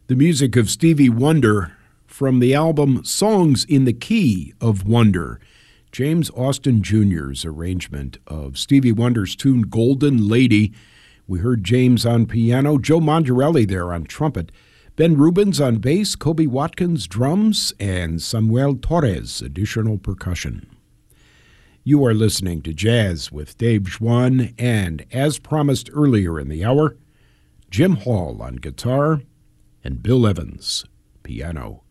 The music of Stevie Wonder from the album Songs in the Key of Wonder. James Austin Jr.'s arrangement of Stevie Wonder's tune Golden Lady. We heard James on piano, Joe Mondarelli there on trumpet, Ben Rubens on bass, Kobe Watkins drums, and Samuel Torres additional percussion. You are listening to Jazz with Dave Schwann, and as promised earlier in the hour, Jim Hall on guitar and Bill Evans piano.